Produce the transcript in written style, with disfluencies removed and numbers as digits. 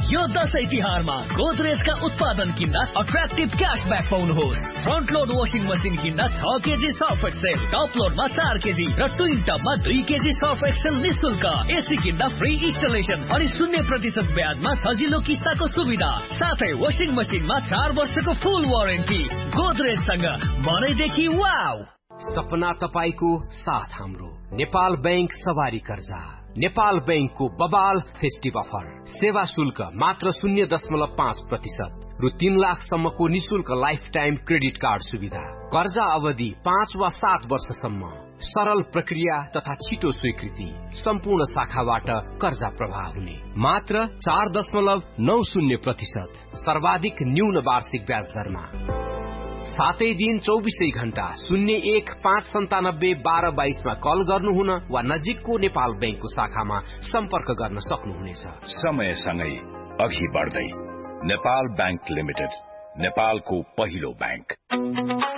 यो दशैं तिहारमा गोदरेजका उत्पादन किन्दा attractive क्याशब्याक पाउनुहोस्। Front load washing machine किन्दा 6 KG Surf Excel, top लोडमा 4 KG र ट्विन टपमा 2 केजी सर्फ एक्सेल निशुल्क। एसी किन्दा फ्री इन्स्टलेसन अनि 0% ब्याजमा सजिलो किस्ताको सुविधा, साथै वाशिङ मसिनमा 4 वर्षको फुल वारेन्टी। गोदरेजसँग मनैदेखि वाउ। सपना तपाईको साथ हाम्रो। नेपाल बैंक सवारी कर्जा। नेपाल बैंकको बबाल फेस्टिभ अफर। सेवा शुल्क मात्र 0.5% रु 3 लाखसम्मको निशुल्क लाइफ टाइम क्रेडिट कार्ड सुविधा। कर्जा अवधि 5 वा 7 वर्षसम्म। सरल प्रक्रिया तथा छिटो स्वीकृति। सम्पूर्ण शाखाबाट कर्जा प्रवाह हुने। मात्र 4.90% सर्वाधिक न्यून वार्षिक ब्याज दरमा। 7 दिन 24 घण्टा 0159721222 मा कल गर्नुहुन वा नजिकको नेपाल बैंकको शाखामा सम्पर्क गर्न सक्नुहुनेछ। समयसँगै अघि बढ्दै नेपाल बैंक लिमिटेड, नेपालको पहिलो बैंक।